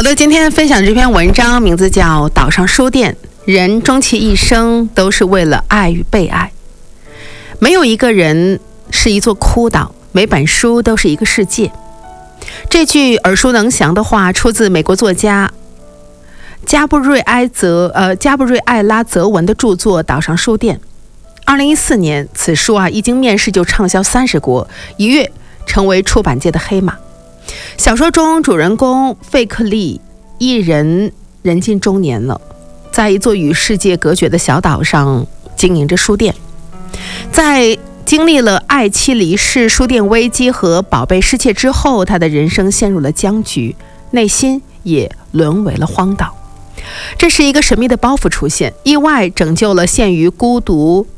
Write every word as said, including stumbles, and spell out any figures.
的，今天分享这篇文章名字叫《岛上书店》，人终其一生都是为了爱与被爱。没有一个人是一座枯岛，每本书都是一个世界。这句耳熟能详的话出自美国作家加布瑞埃泽呃加布瑞艾拉泽文的著作《岛上书店》。二零一四年，此书啊一经面世就畅销三十国，一跃成为出版界的黑马。小说中主人公费克利一人人近中年了，在一座与世界隔绝的小岛上经营着书店。在经历了爱妻离世、书店危机和宝贝失窃之后，他的人生陷入了僵局，内心也沦为了荒岛。这时一个神秘的包袱出现，意外拯救了陷于孤独